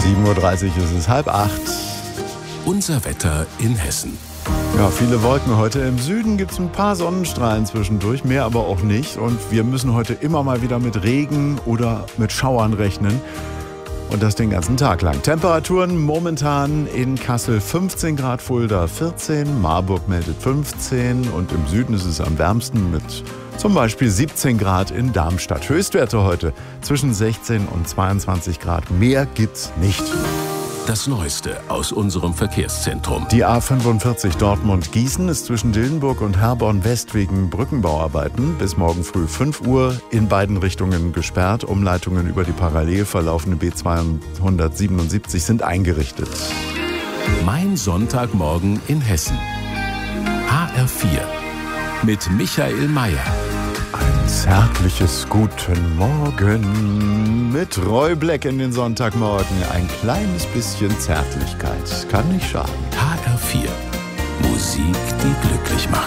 7:30 Uhr ist es 7:30. Unser Wetter in Hessen. Ja, viele Wolken heute. Im Süden gibt es ein paar Sonnenstrahlen zwischendurch, mehr aber auch nicht. Und wir müssen heute immer mal wieder mit Regen oder mit Schauern rechnen. Und das den ganzen Tag lang. Temperaturen momentan in Kassel 15 Grad, Fulda 14, Marburg meldet 15 und im Süden ist es am wärmsten mit zum Beispiel 17 Grad in Darmstadt. Höchstwerte heute zwischen 16 und 22 Grad. Mehr gibt's nicht. Das Neueste aus unserem Verkehrszentrum. Die A45 Dortmund-Gießen ist zwischen Dillenburg und Herborn-West wegen Brückenbauarbeiten bis morgen früh 5 Uhr in beiden Richtungen gesperrt. Umleitungen über die parallel verlaufende B277 sind eingerichtet. Mein Sonntagmorgen in Hessen. HR4 mit Michael Mayer. Ein zärtliches Guten Morgen mit Roy Black in den Sonntagmorgen. Ein kleines bisschen Zärtlichkeit kann nicht schaden. HR4 Musik, die glücklich macht.